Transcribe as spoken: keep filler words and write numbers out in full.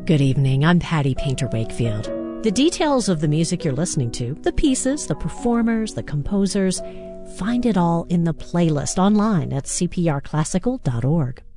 Good evening. I'm Patty Painter Wakefield. The details of the music you're listening to, the pieces, the performers, the composers, find it all in the playlist online at c p r classical dot org.